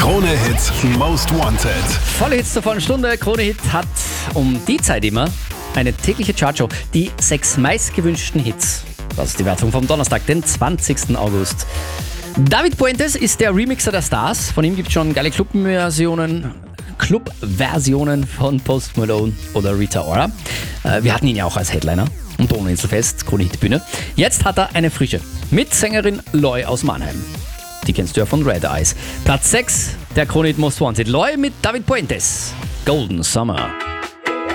Krone Hits Most Wanted. Volle Hits zur vollen Stunde. Krone Hit hat um die Zeit immer eine tägliche Chartshow. Die 6 meistgewünschten Hits. Das ist die Wertung vom Donnerstag, den 20. August. David Puentes ist der Remixer der Stars. Von ihm gibt es schon geile Clubversionen von Post Malone oder Rita Ora. Wir hatten ihn ja auch als Headliner am Donauinselfest, Krone Hit Bühne. Jetzt hat er eine frische mit Sängerin Loy aus Mannheim. Die kennst du ja von Red Eyes. Platz 6 der Krone Hit Most Wanted. Loy mit David Puentes. Golden Summer.